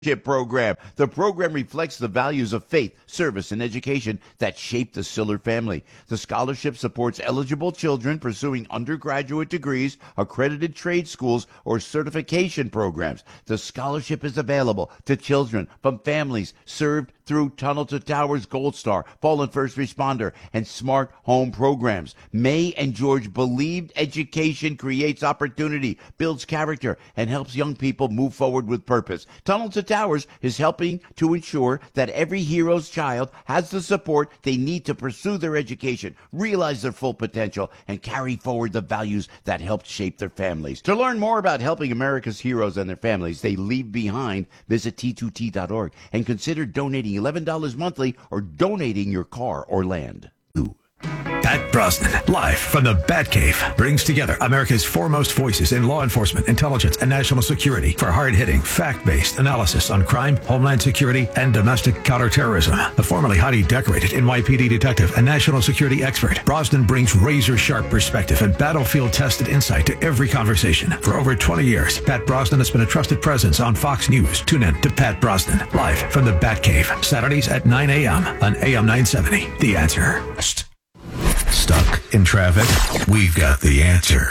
Program. The program reflects the values of faith, service, and education that shape the Siller family. The scholarship supports eligible children pursuing undergraduate degrees, accredited trade schools, or certification programs. The scholarship is available to children from families served through Tunnel to Towers Gold Star, Fallen First Responder, and Smart Home programs. May and George believed education creates opportunity, builds character, and helps young people move forward with purpose. Tunnel to Towers is helping to ensure that every hero's child has the support they need to pursue their education, realize their full potential, and carry forward the values that helped shape their families. To learn more about helping America's heroes and their families they leave behind, visit T2T.org and consider donating $11 monthly or donating your car or land. Pat Brosnan, live from the Batcave, brings together America's foremost voices in law enforcement, intelligence, and national security for hard-hitting, fact-based analysis on crime, homeland security, and domestic counterterrorism. The formerly highly decorated NYPD detective and national security expert, Brosnan brings razor-sharp perspective and battlefield-tested insight to every conversation. For over 20 years, Pat Brosnan has been a trusted presence on Fox News. Tune in to Pat Brosnan, live from the Batcave, Saturdays at 9 a.m. on AM 970. The Answer. Stuck in traffic? We've got the answer.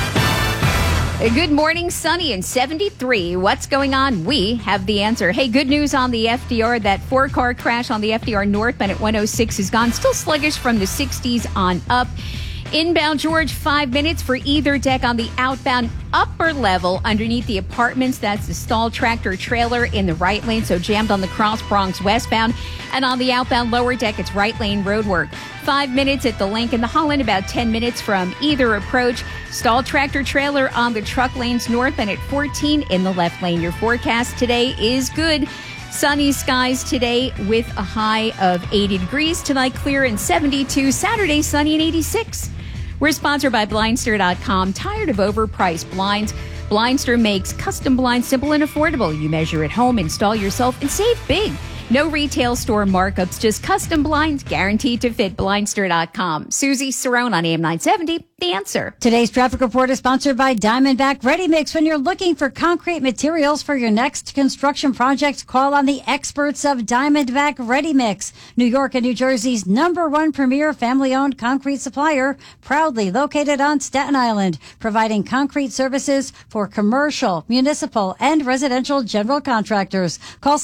Good morning, sunny and 73. What's going on? We have the answer. Hey, good news on the FDR. That 4-car crash on the FDR northbound at 106 is gone. Still sluggish from the 60s on up. Inbound George, 5 minutes for either deck on the outbound upper level underneath the apartments. That's the stalled tractor trailer in the right lane, so jammed on the Cross Bronx westbound. And on the outbound lower deck, it's right lane roadwork. 5 minutes at the Lincoln, the Holland, about 10 minutes from either approach. Stalled tractor trailer on the truck lanes northbound at 14 in the left lane. Your forecast today is good. Sunny skies today with a high of 80 degrees. Tonight, clear and 72. Saturday, sunny and 86. We're sponsored by Blindster.com. Tired of overpriced blinds? Blindster makes custom blinds simple and affordable. You measure at home, install yourself, and save big. No retail store markups, just custom blinds guaranteed to fit. Blindster.com. Susie Cerrone on AM 970. The Answer. Today's traffic report is sponsored by Diamondback Ready Mix. When you're looking for concrete materials for your next construction project, call on the experts of Diamondback Ready Mix. New York and New Jersey's #1 premier family-owned concrete supplier, proudly located on Staten Island, providing concrete services for commercial, municipal, and residential general contractors. Call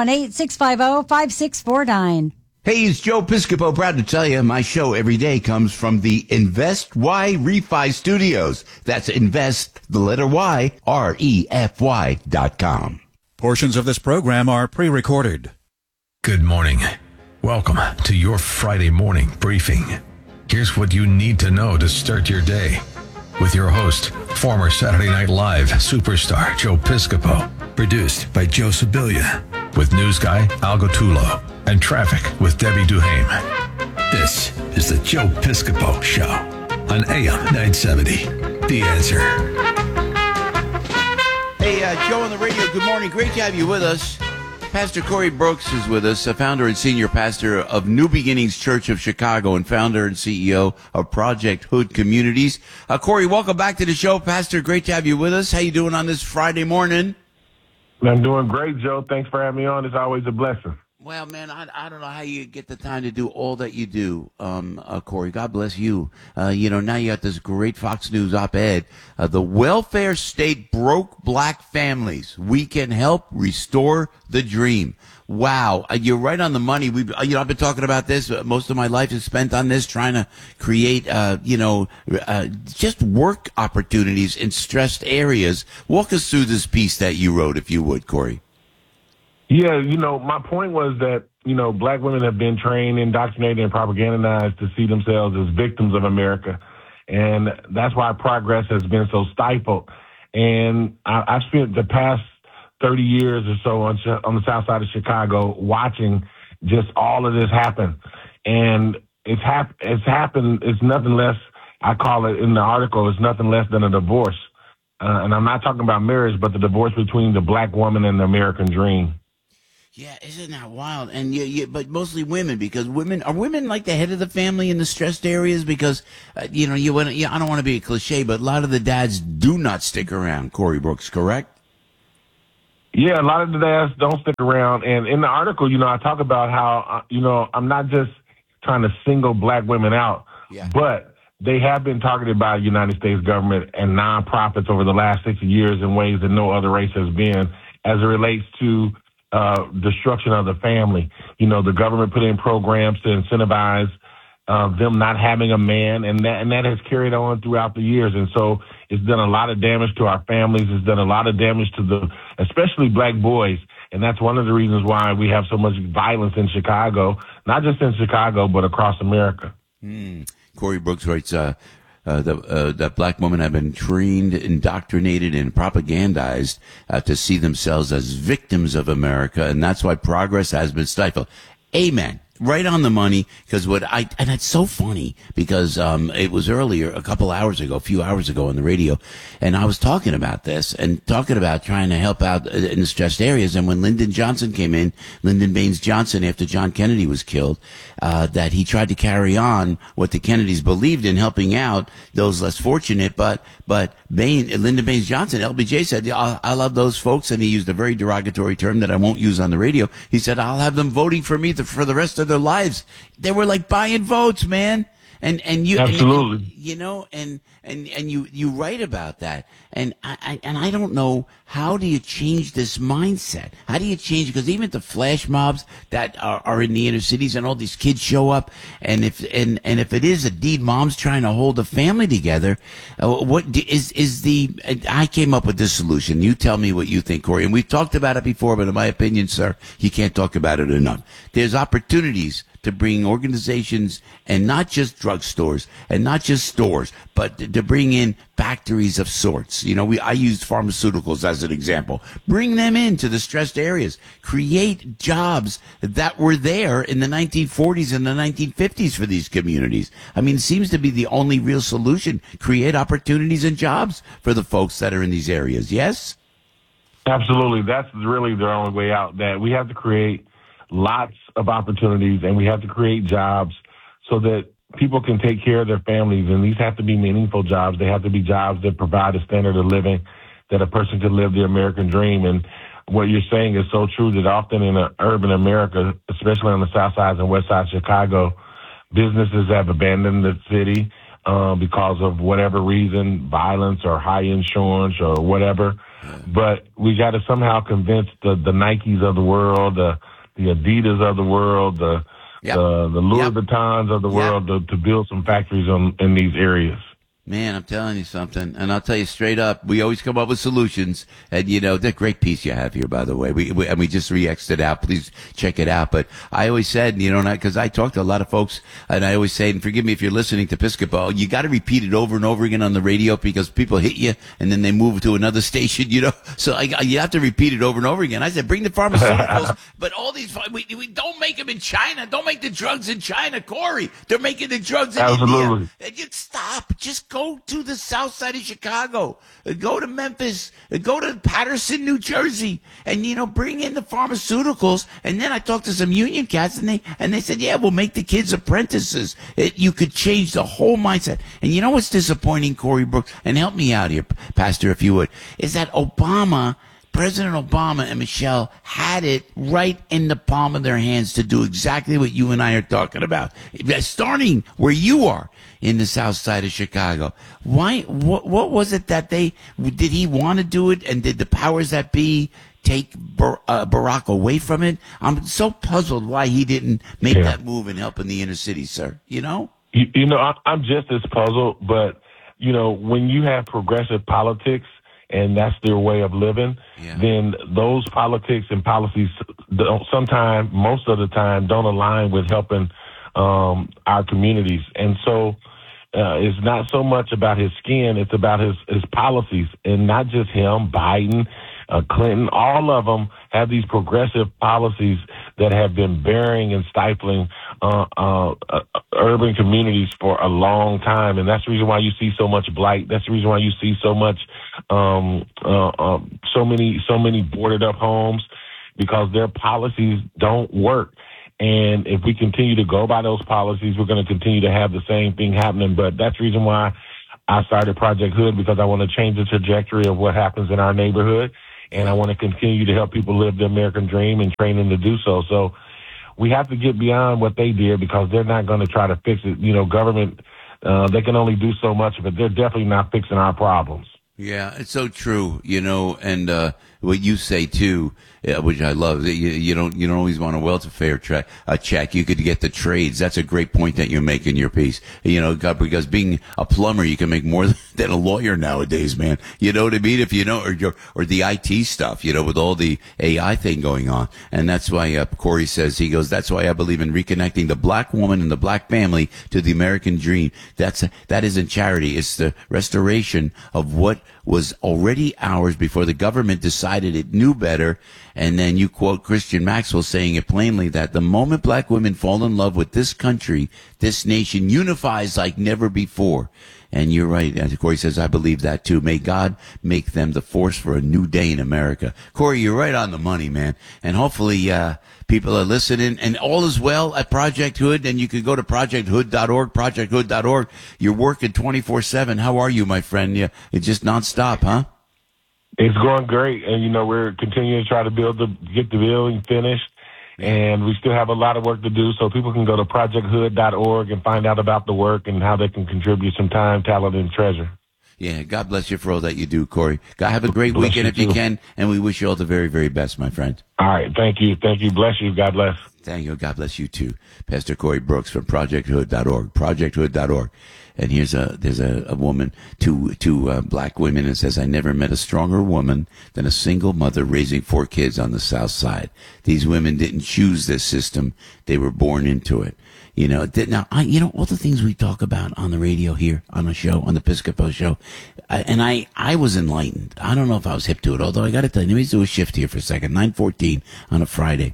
718-650-5649. Hey, it's Joe Piscopo. Proud to tell you my show every day comes from the Invest Y Refi Studios. That's Invest, the letter Y, REFY.com. Portions of this program are pre-recorded. Good morning. Welcome to your Friday morning briefing. Here's what you need to know to start your day. With your host, former Saturday Night Live superstar Joe Piscopo. Produced by Joe Sibilia. With news guy Al Gottulo. And traffic with Debbie Duhame. This is the Joe Piscopo Show on AM 970. The Answer. Hey, Joe on the radio, good morning. Great to have you with us. Pastor Corey Brooks is with us, founder and senior pastor of New Beginnings Church of Chicago and founder and CEO of Project Hood Communities. Corey, welcome back to the show. Pastor, great to have you with us. How you doing on this Friday morning? I'm doing great, Joe. Thanks for having me on. It's always a blessing. Well, man, I don't know how you get the time to do all that you do, Corey. God bless you. Now you got this great Fox News op-ed. The welfare state broke black families. We can help restore the dream. Wow. You're right on the money. I've been talking about this. Most of my life is spent on this, trying to create, just work opportunities in stressed areas. Walk us through this piece that you wrote, if you would, Corey. Yeah, my point was that, black women have been trained, indoctrinated, and propagandized to see themselves as victims of America. And that's why progress has been so stifled. And I've spent the past 30 years or so on the south side of Chicago watching just all of this happen. And it's happened. It's nothing less, I call it in the article, it's nothing less than a divorce. And I'm not talking about marriage, but the divorce between the black woman and the American dream. Yeah, isn't that wild? And but mostly women, because are women like the head of the family in the stressed areas? Because I don't want to be a cliche, but a lot of the dads do not stick around. Corey Brooks, correct? Yeah, a lot of the dads don't stick around. And in the article, I talk about how, I'm not just trying to single black women out, but they have been targeted by the United States government and nonprofits over the last 60 years in ways that no other race has been as it relates to destruction of the family. The government put in programs to incentivize them not having a man, and that has carried on throughout the years. And so it's done a lot of damage to our families. It's done a lot of damage to especially black boys. And that's one of the reasons why we have so much violence in Chicago, not just in Chicago, but across America. Corey Brooks writes, that black women have been trained, indoctrinated, and propagandized to see themselves as victims of America, and that's why progress has been stifled. Amen. Right on the money, because and it's so funny because it was earlier, a few hours ago on the radio, and I was talking about this and talking about trying to help out in the stressed areas. And when Lyndon Johnson came in, Lyndon Baines Johnson, after John Kennedy was killed, that he tried to carry on what the Kennedys believed in, helping out those less fortunate. But Lyndon Baines Johnson, LBJ said, I love those folks, and he used a very derogatory term that I won't use on the radio. He said, I'll have them voting for me for the rest of their lives. They were like buying votes, man. And you absolutely, and you write about that. And I don't know, how do you change this mindset? How do you change? Because even the flash mobs that are in the inner cities, and all these kids show up, and if it is indeed moms trying to hold a family together, what is the? I came up with this solution. You tell me what you think, Corey. And we've talked about it before, but in my opinion, sir, you can't talk about it enough. There's opportunities to bring organizations, and not just drugstores and not just stores, but to bring in factories of sorts. I used pharmaceuticals as an example. Bring them into the stressed areas. Create jobs that were there in the 1940s and the 1950s for these communities. I mean, it seems to be the only real solution. Create opportunities and jobs for the folks that are in these areas. Yes? Absolutely. That's really the only way out. That we have to create lots of opportunities, and we have to create jobs so that people can take care of their families. And these have to be meaningful jobs. They have to be jobs that provide a standard of living that a person can live the American dream. And what you're saying is so true, that often in urban America, especially on the south side and west side of Chicago, businesses have abandoned the city because of whatever reason, violence or high insurance or whatever. But we got to somehow convince the Nikes of the world, the Adidas of the world, the Louis Vuittons of the world to build some factories in these areas. Man, I'm telling you something, and I'll tell you straight up, we always come up with solutions, and that great piece you have here, by the way, we just re-X'd it out, please check it out, but I always said, because I talk to a lot of folks, and I always say, and forgive me if you're listening to Piscopo, you gotta repeat it over and over again on the radio, because people hit you, and then they move to another station, so you have to repeat it over and over again. I said, bring the pharmaceuticals, but all these, we don't make them in China, don't make the drugs in China, Corey, they're making the drugs in India. And you stop, just go to the south side of Chicago, go to Memphis, go to Patterson, New Jersey, and, bring in the pharmaceuticals. And then I talked to some union cats, and they said, yeah, we'll make the kids apprentices. You could change the whole mindset. And you know what's disappointing, Corey Brooks, and help me out here, Pastor, if you would, is that President Obama and Michelle had it right in the palm of their hands to do exactly what you and I are talking about, starting where you are in the south side of Chicago. Why? What was it that did he want to do it, and did the powers that be take Barack away from it? I'm so puzzled why he didn't make that move and help in the inner city, sir. I'm just as puzzled, but when you have progressive politics, and that's their way of living, then those politics and policies most of the time, don't align with helping our communities. And so it's not so much about his skin, it's about his policies. And not just him, Biden, Clinton, all of them have these progressive policies that have been burying and stifling urban communities for a long time. And that's the reason why you see so much blight. That's the reason why you see so much, so many boarded up homes, because their policies don't work. And if we continue to go by those policies, we're going to continue to have the same thing happening. But that's the reason why I started Project Hood, because I want to change the trajectory of what happens in our neighborhood. and I want to continue to help people live the American dream and train them to do so. So we have to get beyond what they did because they're not going to try to fix it. Government, they can only do so much of it. They're definitely not fixing our problems. Yeah, it's so true, and what you say too, which I love. You don't always want a welfare check. You could get the trades. That's a great point that you make in your piece. Because being a plumber, you can make more than a lawyer nowadays, man. You know what I mean? If you know, or the IT stuff, with all the AI thing going on, and that's why Corey says that's why I believe in reconnecting the black woman and the black family to the American dream. That isn't charity. It's the restoration of what was already ours before the government decided it knew better. And then you quote Christian Maxwell saying it plainly that the moment black women fall in love with this country, this nation unifies like never before. And you're right. And Corey says, I believe that too. May God make them the force for a new day in America. Corey, you're right on the money, man. And hopefully, people are listening, and all is well at Project Hood. And you can go to projecthood.org, projecthood.org. You're working 24/7. How are you, my friend? It's just nonstop, huh? It's going great. And, we're continuing to try to get the building finished. And we still have a lot of work to do, so people can go to projecthood.org and find out about the work and how they can contribute some time, talent, and treasure. Yeah, God bless you for all that you do, Corey. God, have a great weekend if you can, and we wish you all the very, very best, my friend. All right, thank you. Thank you. Bless you. God bless. Thank you. God bless you, too. Pastor Corey Brooks from projecthood.org, projecthood.org. And there's a woman, two black women, and says, I never met a stronger woman than a single mother raising 4 kids on the South Side. These women didn't choose this system. They were born into it. Now, all the things we talk about on the radio here, on the show, on the Piscopo show, and I was enlightened. I don't know if I was hip to it, although I got to tell you, let me do a shift here for a second, 9:14 on a Friday.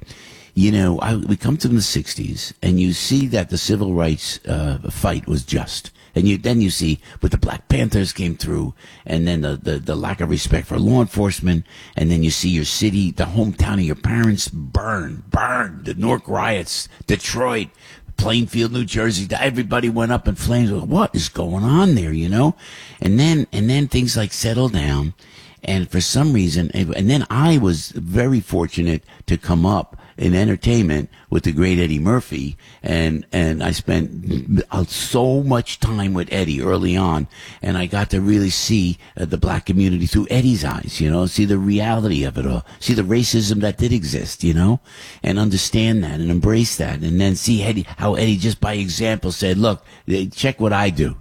We come to the 60s, and you see that the civil rights fight was just. And then you see what the Black Panthers came through, and then the lack of respect for law enforcement, and then you see your city, the hometown of your parents burned, the Newark riots, Detroit, Plainfield, New Jersey, everybody went up in flames. What is going on there, And then things like settle down, and for some reason, and then I was very fortunate to come up in entertainment with the great Eddie Murphy, and I spent so much time with Eddie early on, and I got to really see the black community through Eddie's eyes, see the reality of it all, see the racism that did exist, and understand that and embrace that, and then see how Eddie just by example said, look, check what I do,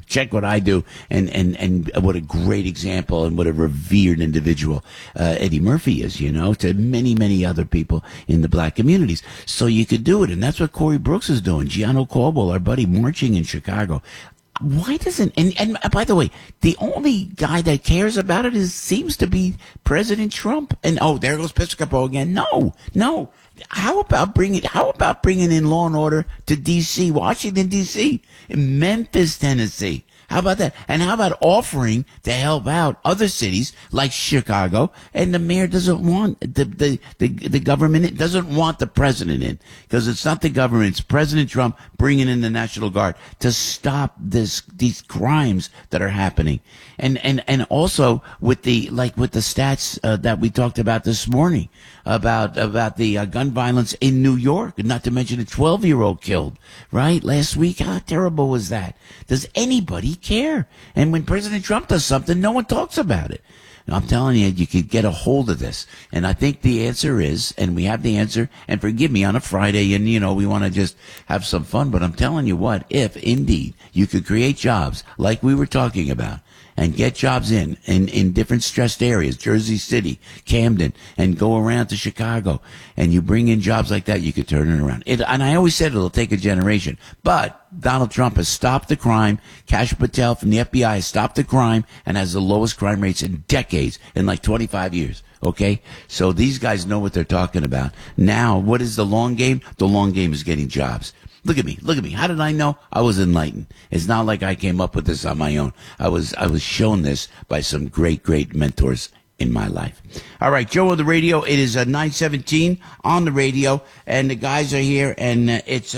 and what a great example and what a revered individual Eddie Murphy is, to many, many other people in the black communities. So you could do it, and that's what Corey Brooks is doing. Gianno Caldwell, our buddy, marching in Chicago. Why doesn't, and by the way, the only guy that cares about it seems to be President Trump. And there goes Piscopo again. No. How about bringing in law and order to D.C., Washington, D.C., Memphis, Tennessee? How about that? And how about offering to help out other cities like Chicago? And the mayor doesn't want the government. It doesn't want the president in, because it's not the government. It's President Trump bringing in the National Guard to stop these crimes that are happening. And also with the stats that we talked about this morning about the gun violence in New York, and not to mention a 12-year-old killed right last week. How terrible was that? Does anybody care? And when President Trump does something, no one talks about it. And I'm telling you, you could get a hold of this. And I think the answer is, and we have the answer, and forgive me on a Friday, and we want to just have some fun, but I'm telling you what, if indeed you could create jobs like we were talking about, and get jobs in different stressed areas, Jersey City, Camden, and go around to Chicago, and you bring in jobs like that, you could turn it around. And I always said it'll take a generation. But Donald Trump has stopped the crime. Kash Patel from the FBI has stopped the crime and has the lowest crime rates in decades, in like 25 years. Okay? So these guys know what they're talking about. Now, what is the long game? The long game is getting jobs. Look at me. How did I know? I was enlightened. It's not like I came up with this on my own. I was shown this by some great, great mentors in my life. All right, Joe on the radio. It is 9:17 on the radio, and the guys are here, and it's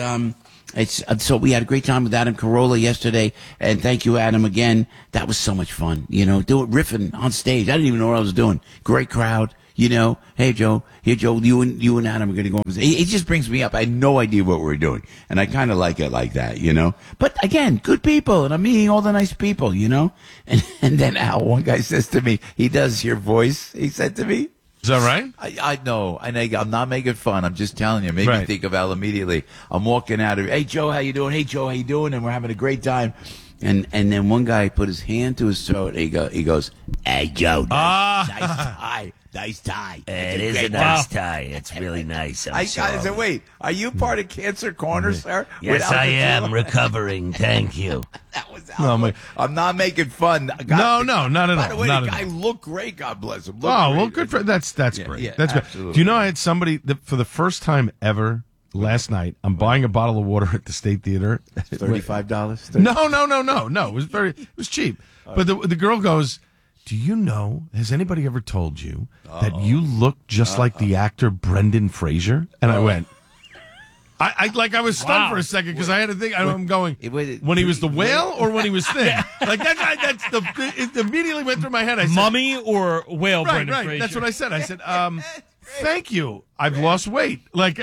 so we had a great time with Adam Carolla yesterday, and thank you, Adam, again. That was so much fun, do it riffing on stage. I didn't even know what I was doing. Great crowd. you know, hey, Joe, you and Adam are going to go. It just brings me up. I had no idea what we're doing. And I kind of like it like that, you know. But again, good people. And I'm meeting all the nice people, you know. And then Al, one guy says to me, he does your voice. He said to me, is that right? I know, and I'm not making fun. I'm just telling you. It made me think of Al immediately. I'm walking out of, hey, Joe, how you doing? Hey, Joe, how you doing? And we're having a great time. And then one guy put his hand to his throat. And he goes, hey, Joe, nice tie. Nice tie. It is a nice tie. It's really nice. I said, wait, are you part of Cancer Corner, sir? Yes, I am recovering. Thank you. That was Al. I'm not making fun. No, not at all. By the way, the guy looked great. God bless him. Well, good for that's great. Yeah, that's absolutely. great. Do you know I had somebody that for the first time ever last night? I'm buying a bottle of water at the State Theater. $35. No. It was cheap. But the girl goes, do you know, has anybody ever told you that you look just like the actor Brendan Fraser? And I went, I was stunned for a second because I had to think. I'm going, when he was the whale or when he was thin? Like it immediately went through my head. I said, Mummy or whale? Right. Brendan Fraser. That's what I said. I said, thank you. I've lost weight.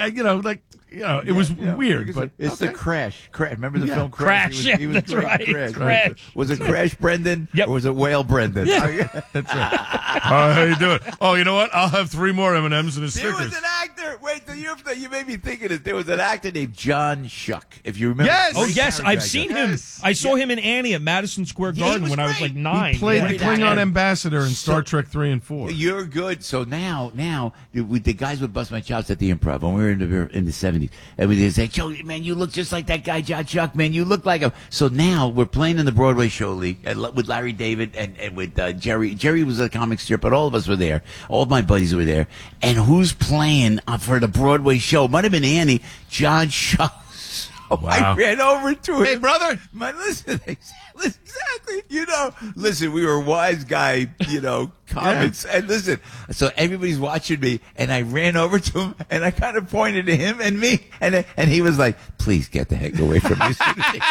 It was weird, but it's the Crash. Remember the film Crash? He was That's right. Crash. Was it Crash Brendan? Yep. Or was it Whale Brendan? Yeah. That's right. How you doing? Oh, you know what? I'll have 3 more M&Ms and a There Snickers. was an actor. Wait, you made me think of this. There was an actor named John Shuck. If you remember. Yes. Oh, yes. I've seen him. I saw him in Annie at Madison Square Garden when I was like 9. He played the Yeah. Klingon ambassador in Star Trek 3 and 4. You're good. So now, the guys would bust my chops at the Improv when we were in the 70s, and we'd say, "Joe, man, you look just like that guy, John Shuck. Man, you look like him." So now we're playing in the Broadway Show League with Larry David and with Jerry. Jerry was a comic strip, but all of us were there. All of my buddies were there. And who's playing for the Broadway show? Might have been Annie. John Shuck. So I ran over to him. Hey, brother. Listen, exactly. Listen, we were wise guy, comments. Yeah. And listen, so everybody's watching me, and I ran over to him, and I kind of pointed to him and me, and he was like, please get the heck away from me.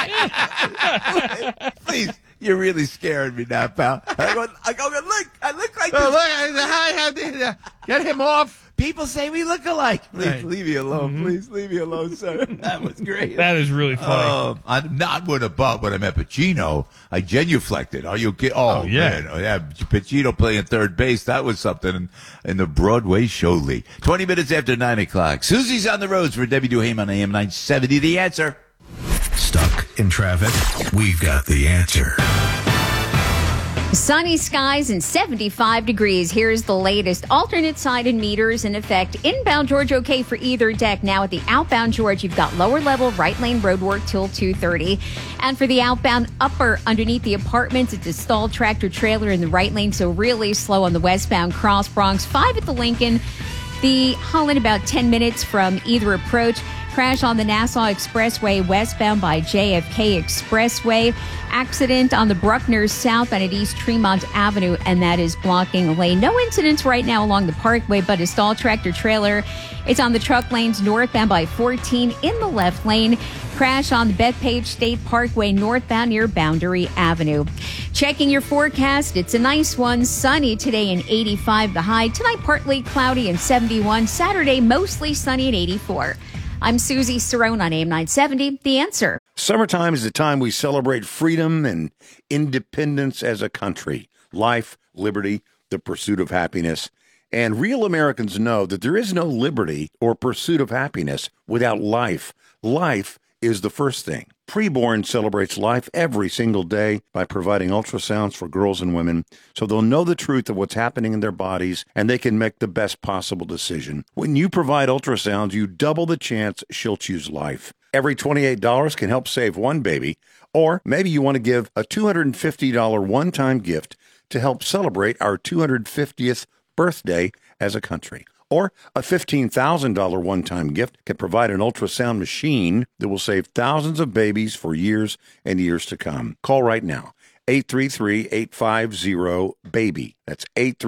Please. You're really scaring me now, pal. I go, look, I look like this. Get him off. People say we look alike. Please leave me alone. Mm-hmm. Please leave me alone, sir. That was great. That is really funny. I'm not when I met Pacino. I genuflected. Are you kidding? Oh, yeah. Man. Oh, yeah. Pacino playing third base. That was something in the Broadway Show League. 20 minutes after 9 o'clock. Susie's on the roads for Debbie Duham on AM 970. The Answer. Stuck in traffic? We've got the answer. Sunny skies and 75 degrees. Here's the latest. Alternate sided meters in effect. Inbound George okay for either deck. Now at the outbound George, you've got lower level right lane road work till 2:30. And for the outbound upper underneath the apartments, it's a stalled tractor trailer in the right lane, so really slow on the westbound Cross Bronx. 5 at the Lincoln. The Holland about 10 minutes from either approach. Crash on the Nassau Expressway westbound by JFK Expressway. Accident on the Bruckner southbound at East Tremont Avenue, and that is blocking a lane. No incidents right now along the Parkway, but a stalled tractor trailer. It's on the truck lanes northbound by 14 in the left lane. Crash on the Bethpage State Parkway northbound near Boundary Avenue. Checking your forecast, it's a nice one. Sunny today and 85 the high. Tonight partly cloudy and 71. Saturday mostly sunny and 84. I'm Susie Cerrone on AM 970. The Answer. Summertime is the time we celebrate freedom and independence as a country. Life, liberty, the pursuit of happiness. And real Americans know that there is no liberty or pursuit of happiness without life. Life is the first thing. Preborn celebrates life every single day by providing ultrasounds for girls and women so they'll know the truth of what's happening in their bodies and they can make the best possible decision. When you provide ultrasounds, you double the chance she'll choose life. Every $28 can help save one baby, or maybe you want to give a $250 one-time gift to help celebrate our 250th birthday as a country. Or a $15,000 one-time gift can provide an ultrasound machine that will save thousands of babies for years and years to come. Call right now, 833-850-BABY. That's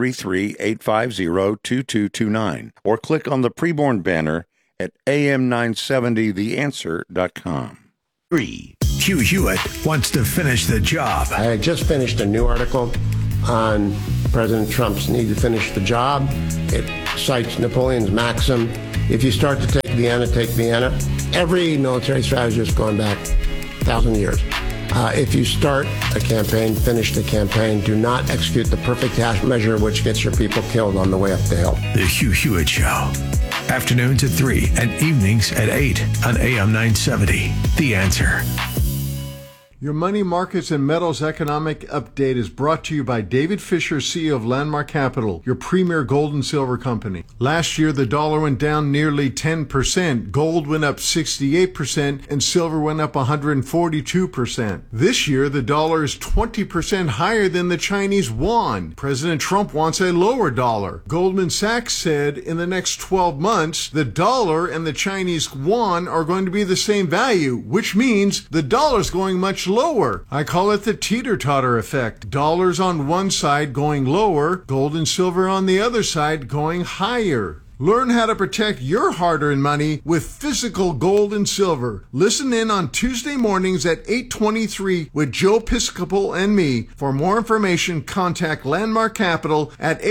833-850-2229. Or click on the preborn banner at am970theanswer.com. Hugh Hewitt wants to finish the job. I just finished a new article on President Trump's need to finish the job. It cites Napoleon's maxim, if you start to take Vienna, take Vienna. Every military strategist going back 1,000 years. If you start a campaign, finish the campaign. Do not execute the perfect half measure, which gets your people killed on the way up the hill. The Hugh Hewitt Show. Afternoons at 3 and evenings at 8 on AM 970. The Answer. Your Money Markets and Metals Economic Update is brought to you by David Fisher, CEO of Landmark Capital, your premier gold and silver company. Last year, the dollar went down nearly 10%, gold went up 68%, and silver went up 142%. This year, the dollar is 20% higher than the Chinese yuan. President Trump wants a lower dollar. Goldman Sachs said in the next 12 months, the dollar and the Chinese yuan are going to be the same value, which means the dollar's going much lower. I call it the teeter-totter effect. Dollars on one side going lower, gold and silver on the other side going higher. Learn how to protect your hard-earned money with physical gold and silver. Listen in on Tuesday mornings at 8:23 with Joe Piscopo and me. For more information, contact Landmark Capital at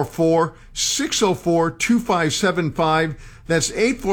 844-604-2575. That's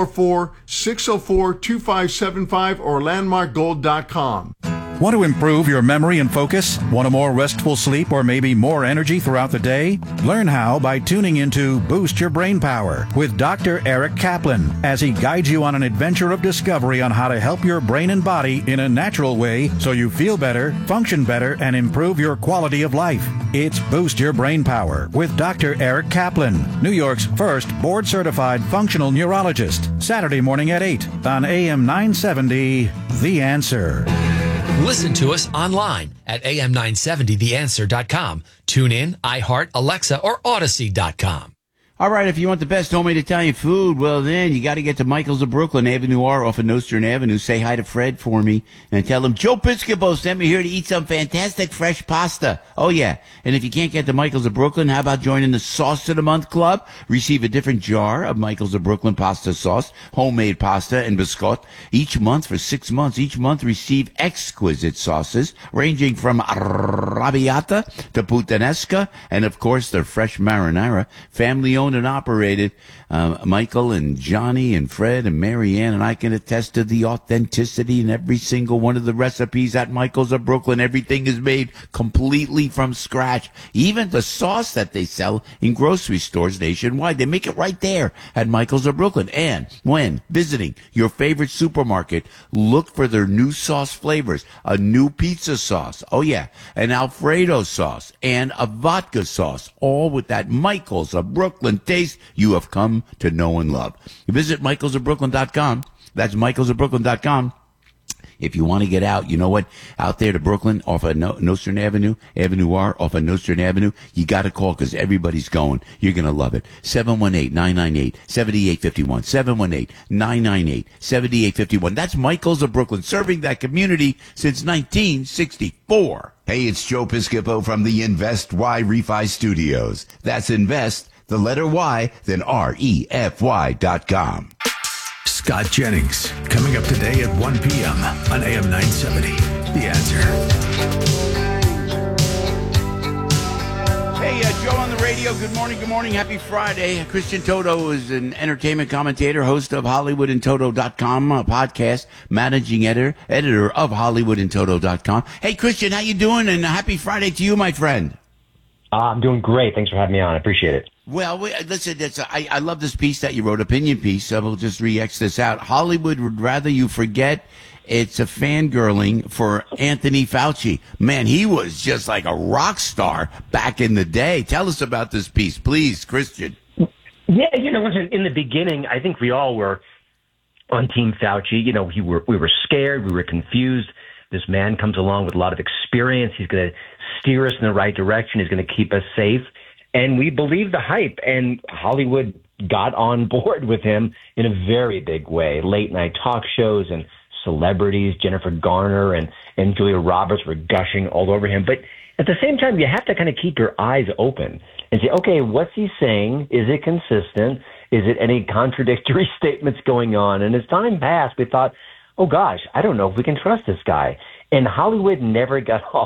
844-604-2575 or landmarkgold.com. Want to improve your memory and focus? Want a more restful sleep or maybe more energy throughout the day? Learn how by tuning into Boost Your Brain Power with Dr. Eric Kaplan as he guides you on an adventure of discovery on how to help your brain and body in a natural way so you feel better, function better, and improve your quality of life. It's Boost Your Brain Power with Dr. Eric Kaplan, New York's first board-certified functional neurologist. Saturday morning at 8 on AM 970, The Answer. Listen to us online at am970theanswer.com. Tune in, iHeart, Alexa, or Odyssey.com. All right, if you want the best homemade Italian food, well, then you got to get to Michael's of Brooklyn, Avenue R off of Nostrand Avenue. Say hi to Fred for me and tell him Joe Piscopo sent me here to eat some fantastic fresh pasta. Oh, yeah. And if you can't get to Michael's of Brooklyn, how about joining the Sauce of the Month Club? Receive a different jar of Michael's of Brooklyn pasta sauce, homemade pasta and biscotti each month for 6 months. Each month receive exquisite sauces ranging from arrabbiata to puttanesca and, of course, their fresh marinara. Family-owned and operated. Michael and Johnny and Fred and Marianne and I can attest to the authenticity in every single one of the recipes at Michael's of Brooklyn. Everything is made completely from scratch. Even the sauce that they sell in grocery stores nationwide, they make it right there at Michael's of Brooklyn. And when visiting your favorite supermarket, look for their new sauce flavors. A new pizza sauce. Oh, yeah. An Alfredo sauce and a vodka sauce, all with that Michael's of Brooklyn taste you have come to know and love. Visit michaelsofbrooklyn.com. That's michaelsofbrooklyn.com. If you want to get out, you know what? Out there to Brooklyn off of Nostrand Avenue, Avenue R off of Nostrand Avenue, you got to call because everybody's going. You're going to love it. 718-998-7851. 718-998-7851. That's Michael's of Brooklyn, serving that community since 1964. Hey, it's Joe Piscopo from the Invest Y Refi Studios. That's Invest, the letter Y, then REFY.com. Scott Jennings, coming up today at 1 p.m. on AM 970. The Answer. Hey, Joe on the radio. Good morning. Happy Friday. Christian Toto is an entertainment commentator, host of HollywoodandToto.com podcast, managing editor of HollywoodandToto.com. Hey, Christian, how you doing? And happy Friday to you, my friend. I'm doing great. Thanks for having me on. I appreciate it. Well, listen, I love this piece that you wrote, opinion piece. So we'll just re-X this out. Hollywood would rather you forget it's a fangirling for Anthony Fauci. Man, he was just like a rock star back in the day. Tell us about this piece, please, Christian. Yeah, listen, in the beginning, I think we all were on Team Fauci. We were scared. We were confused. This man comes along with a lot of experience. He's going to steer us in the right direction. He's going to keep us safe. And we believed the hype, and Hollywood got on board with him in a very big way. Late night talk shows and celebrities, Jennifer Garner and Julia Roberts were gushing all over him. But at the same time, you have to kind of keep your eyes open and say, okay, what's he saying? Is it consistent? Is it any contradictory statements going on? And as time passed, we thought, oh gosh, I don't know if we can trust this guy. And Hollywood never got off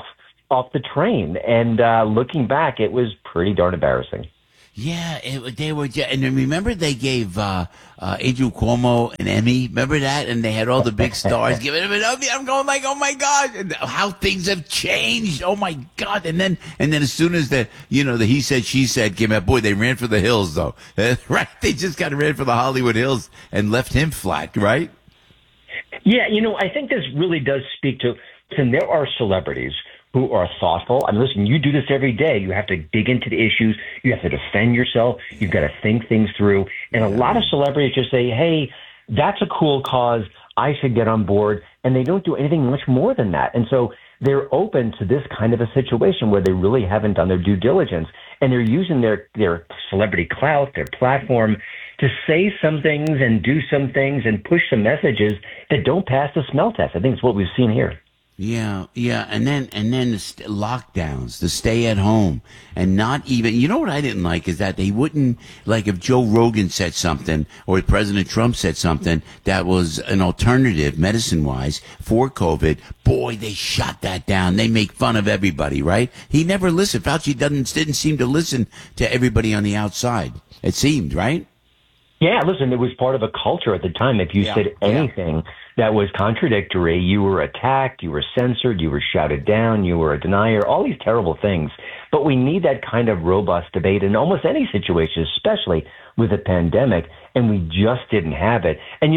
off the train. And looking back, it was pretty darn embarrassing. Yeah, they were, and remember they gave Andrew Cuomo an Emmy. Remember that? And they had all the big stars giving him an Emmy. I'm going like, oh my God, and how things have changed. Oh my God! And then as soon as the he said she said came out, boy, they ran for the hills though, right? They just got ran for the Hollywood Hills and left him flat, right? Yeah, I think this really does speak to. Listen, there are celebrities who are thoughtful. I mean, listen, you do this every day. You have to dig into the issues. You have to defend yourself. You've got to think things through. And a lot of celebrities just say, hey, that's a cool cause. I should get on board. And they don't do anything much more than that. And so they're open to this kind of a situation where they really haven't done their due diligence. And they're using their celebrity clout, their platform, to say some things and do some things and push some messages that don't pass the smell test. I think it's what we've seen here. Yeah, and then the lockdowns, the stay at home, and not even. What I didn't like is that they wouldn't, like, if Joe Rogan said something or President Trump said something that was an alternative medicine wise for COVID. Boy, they shot that down. They make fun of everybody, right? He never listened. Fauci didn't seem to listen to everybody on the outside. It seemed, right? Yeah, listen, it was part of a culture at the time. If you said anything that was contradictory, you were attacked, you were censored, you were shouted down, you were a denier, all these terrible things. But we need that kind of robust debate in almost any situation, especially with a pandemic, and we just didn't have it. And,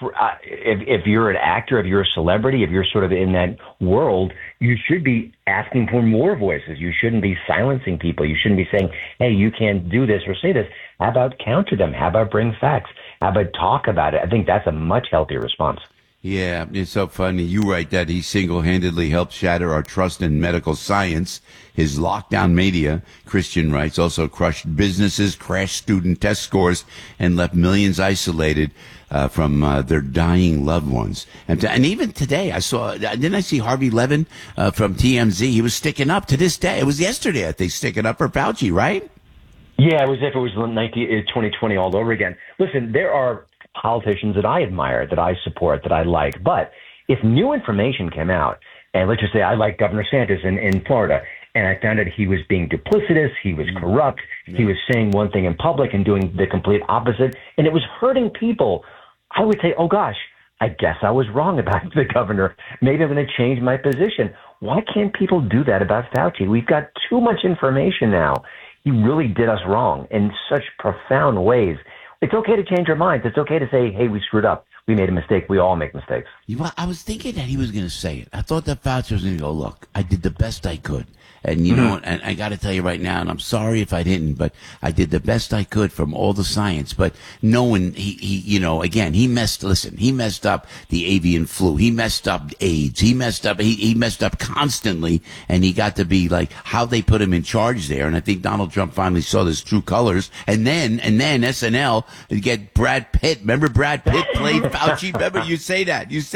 if you're an actor, if you're a celebrity, if you're sort of in that world, you should be asking for more voices. You shouldn't be silencing people. You shouldn't be saying, hey, you can't do this or say this. How about counter them? How about bring facts? How about talk about it? I think that's a much healthier response. Yeah, it's so funny. You write that he single-handedly helped shatter our trust in medical science. His lockdown mania, Christian writes, also crushed businesses, crashed student test scores, and left millions isolated from their dying loved ones. And even today, didn't I see Harvey Levin from TMZ? He was sticking up to this day. It was yesterday, I think, sticking up for Fauci, right? Yeah, it was if it was 2020 all over again. Listen, there are politicians that I admire, that I support, that I like. But if new information came out, and let's just say I like Governor Santos in Florida, and I found out he was being duplicitous, he was corrupt, he was saying one thing in public and doing the complete opposite, and it was hurting people, I would say, oh gosh, I guess I was wrong about the governor. Maybe I'm going to change my position. Why can't people do that about Fauci? We've got too much information now. He really did us wrong in such profound ways. It's okay to change our minds. It's okay to say, hey, we screwed up. We made a mistake. We all make mistakes. I was thinking that he was going to say it. I thought that Fauci was going to go, look, I did the best I could. And you know, and I got to tell you right now, and I'm sorry if I didn't, but I did the best I could from all the science. But knowing he messed up the avian flu. He messed up AIDS. He messed up constantly. And he got to be like how they put him in charge there. And I think Donald Trump finally saw his true colors. And then SNL get Brad Pitt. Remember Brad Pitt played Fauci? Remember you say that, and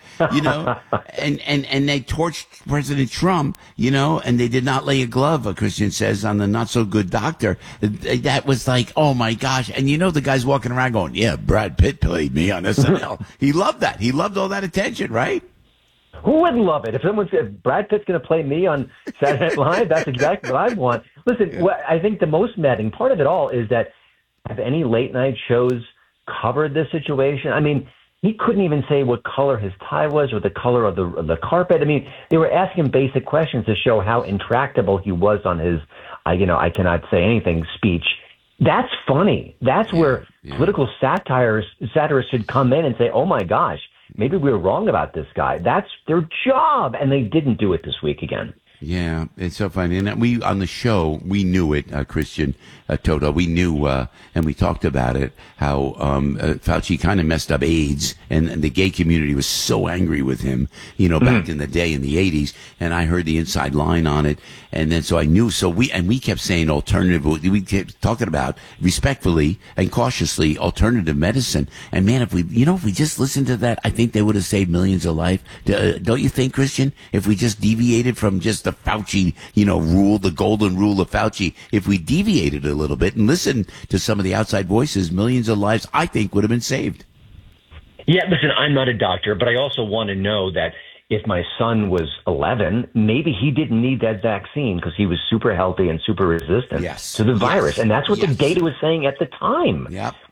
they torched President Trump, and they did not lay a glove, Christian says, on the not so good doctor. That was like, oh my gosh. And the guy's walking around going, yeah, Brad Pitt played me on SNL. He loved that. He loved all that attention, right? Who wouldn't love it? If someone said Brad Pitt's going to play me on Saturday Night Live, that's exactly what I want. Listen, what I think the most maddening part of it all is that have any late night shows covered this situation? I mean, he couldn't even say what color his tie was or the color of the carpet. I mean, they were asking basic questions to show how intractable he was on his, I cannot say anything speech. That's funny. That's where political satirists should come in and say, oh my gosh, maybe we were wrong about this guy. That's their job. And they didn't do it this week again. Yeah, it's so funny. And we, on the show, we knew it, Christian, Toto. We knew, and we talked about it, how Fauci kind of messed up AIDS, and the gay community was so angry with him, back in the day in the 80s. And I heard the inside line on it. And then so I knew. So we kept saying alternative. We kept talking about respectfully and cautiously alternative medicine. And man, if we just listened to that, I think they would have saved millions of lives. Don't you think, Christian? If we just deviated from just the Fauci, rule, the golden rule of Fauci, if we deviated a little bit and listened to some of the outside voices, millions of lives, I think, would have been saved. Yeah, listen, I'm not a doctor, but I also want to know that if my son was 11, maybe he didn't need that vaccine because he was super healthy and super resistant to the virus. And that's what the data was saying at the time.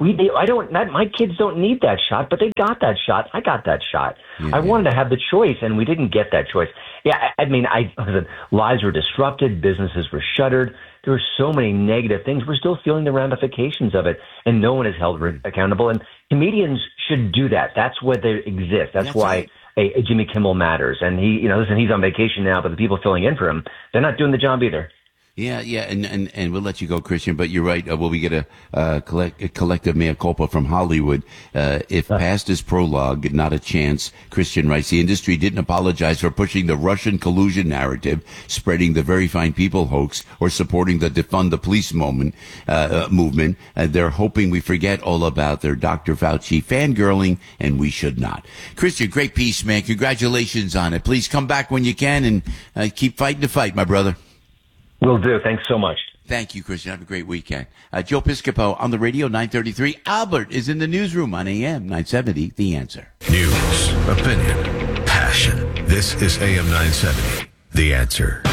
My kids don't need that shot, but they got that shot. I got that shot. I wanted to have the choice, and we didn't get that choice. I mean, lives were disrupted. Businesses were shuttered. There were so many negative things. We're still feeling the ramifications of it, and no one is held accountable. And comedians should do that. That's why they exist. That's why right. a Jimmy Kimmel matters. And he's on vacation now, but the people filling in for him, they're not doing the job either. Yeah, and we'll let you go, Christian. But you're right. Will we get a collective mea culpa from Hollywood? If past is prologue, not a chance. Christian writes, the industry didn't apologize for pushing the Russian collusion narrative, spreading the Very Fine People hoax, or supporting the defund the police movement. They're hoping we forget all about their Dr. Fauci fangirling, and we should not. Christian, great piece, man. Congratulations on it. Please come back when you can and keep fighting the fight, my brother. Will do. Thanks so much. Thank you, Christian. Have a great weekend. Joe Piscopo on the radio, 933. Albert is in the newsroom on AM 970. The Answer. News, opinion, passion. This is AM 970. The Answer.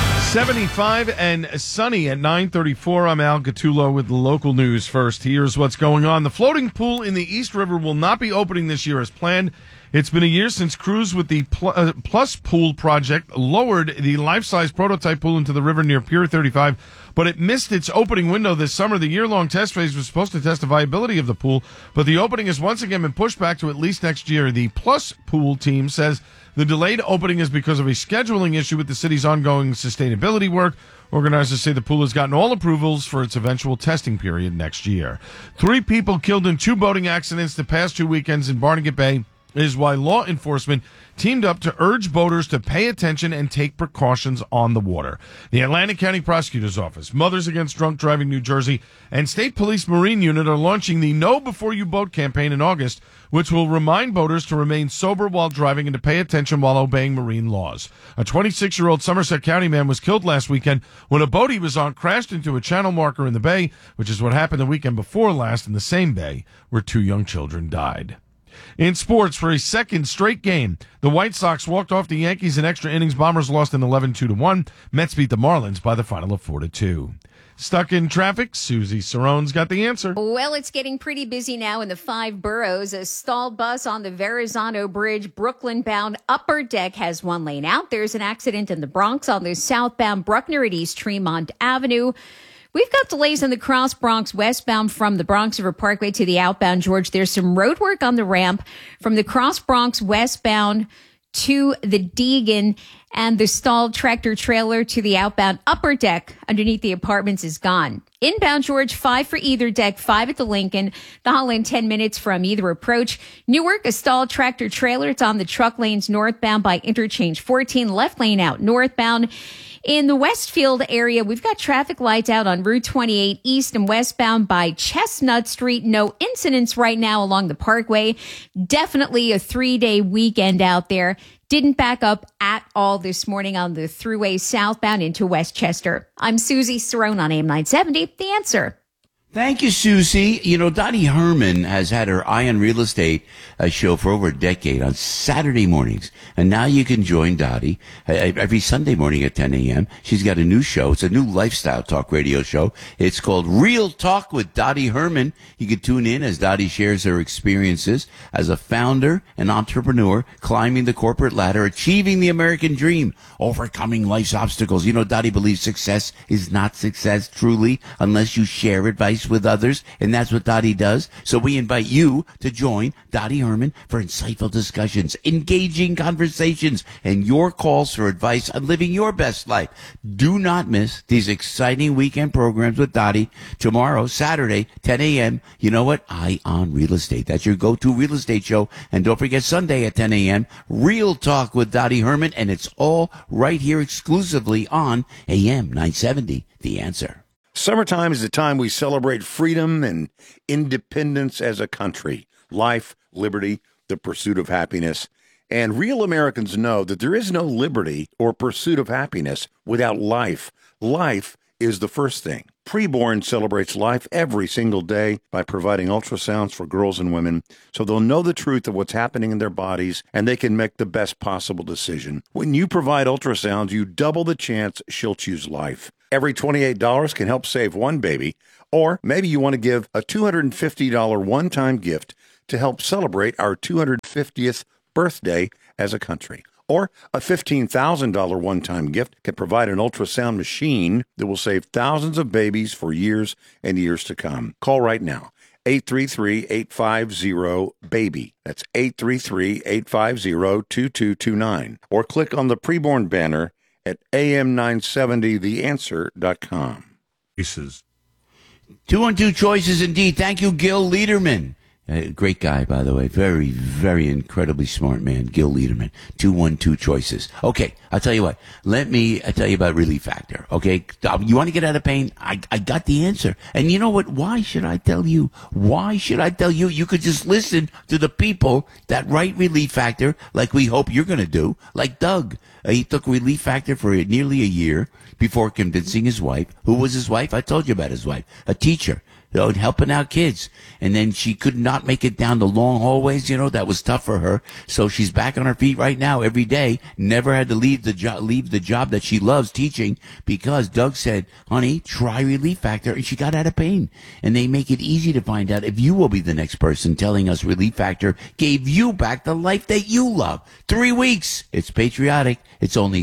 75 and sunny at 9:34. I'm Al Gattulo with the local news first. Here's what's going on. The floating pool in the East River will not be opening this year as planned. It's been a year since crews with the Plus Pool project lowered the life-size prototype pool into the river near Pier 35, but it missed its opening window this summer. The year-long test phase was supposed to test the viability of the pool, but the opening has once again been pushed back to at least next year. The Plus Pool team says the delayed opening is because of a scheduling issue with the city's ongoing sustainability work. Organizers say the pool has gotten all approvals for its eventual testing period next year. 3 people killed in 2 boating accidents the past 2 weekends in Barnegat Bay is why law enforcement teamed up to urge boaters to pay attention and take precautions on the water. The Atlantic County Prosecutor's Office, Mothers Against Drunk Driving New Jersey, and State Police Marine Unit are launching the Know Before You Boat campaign in August, which will remind boaters to remain sober while driving and to pay attention while obeying marine laws. A 26-year-old Somerset County man was killed last weekend when a boat he was on crashed into a channel marker in the bay, which is what happened the weekend before last in the same bay where 2 young children died. In sports, for a second straight game, the White Sox walked off the Yankees in extra innings. Bombers lost in 11-2-1. Mets beat the Marlins by the final of 4-2. Stuck in traffic? Susie Sarone's got the answer. Well, it's getting pretty busy now in the 5 boroughs. A stalled bus on the Verrazano Bridge, Brooklyn-bound upper deck, has 1 lane out. There's an accident in the Bronx on the southbound Bruckner at East Tremont Avenue. We've got delays on the Cross Bronx westbound from the Bronx River Parkway to the outbound George. There's some road work on the ramp from the Cross Bronx westbound to the Deegan, and the stalled tractor trailer to the outbound upper deck underneath the apartments is gone. Inbound George, 5 for either deck, 5 at the Lincoln. The Holland, 10 minutes from either approach. Newark, a stalled tractor trailer. It's on the truck lanes northbound by interchange 14, left lane out northbound. In the Westfield area, we've got traffic lights out on Route 28 east and westbound by Chestnut Street. No incidents right now along the Parkway. Definitely a 3-day weekend out there. Didn't back up at all this morning on the thruway southbound into Westchester. I'm Susie Cerrone on AM 970. The Answer. Thank you, Susie. You know, Dottie Herman has had her Eye on Real Estate show for over a decade on Saturday mornings. And now you can join Dottie every Sunday morning at 10 a.m. She's got a new show. It's a new lifestyle talk radio show. It's called Real Talk with Dottie Herman. You can tune in as Dottie shares her experiences as a founder and entrepreneur, climbing the corporate ladder, achieving the American dream, overcoming life's obstacles. You know, Dottie believes success is not success truly unless you share advice with others, and that's what Dottie does. So we invite you to join Dottie Herman for insightful discussions, engaging conversations, and your calls for advice on living your best life. Do not miss these exciting weekend programs with Dottie. Tomorrow, Saturday, 10 a.m. You know what? Eye on Real Estate. That's your go-to real estate show. And don't forget Sunday at 10 a.m. Real Talk with Dottie Herman, and it's all right here exclusively on AM 970. The Answer. Summertime is the time we celebrate freedom and independence as a country, life, liberty, the pursuit of happiness. And real Americans know that there is no liberty or pursuit of happiness without life. Life is the first thing. Preborn celebrates life every single day by providing ultrasounds for girls and women so they'll know the truth of what's happening in their bodies and they can make the best possible decision. When you provide ultrasounds, you double the chance she'll choose life. Every $28 can help save one baby, or maybe you want to give a $250 one-time gift to help celebrate our 250th birthday as a country. Or a $15,000 one-time gift can provide an ultrasound machine that will save thousands of babies for years and years to come. Call right now. 833-850-BABY. That's 833-850-2229. Or click on the Preborn banner at am970theanswer.com. 212 choices indeed. Thank you, Gil Lederman. Great guy, by the way. Very, very incredibly smart man, Gil Lederman. 212 choices. Okay, I'll tell you what. Let me tell you about Relief Factor. Okay, you want to get out of pain? I got the answer. And you know what? Why should I tell you? Why should I tell you? You could just listen to the people that write Relief Factor, like we hope you're going to do, like Doug. He took Relief Factor for nearly a year before convincing his wife. Who was his wife? I told you about his wife. A teacher. Helping out kids. And then she could not make it down the long hallways. That was tough for her. So she's back on her feet right now every day. Never had to leave the job that she loves teaching because Doug said, honey, try Relief Factor. And she got out of pain. And they make it easy to find out if you will be the next person telling us Relief Factor gave you back the life that you love. 3 weeks. It's patriotic. It's only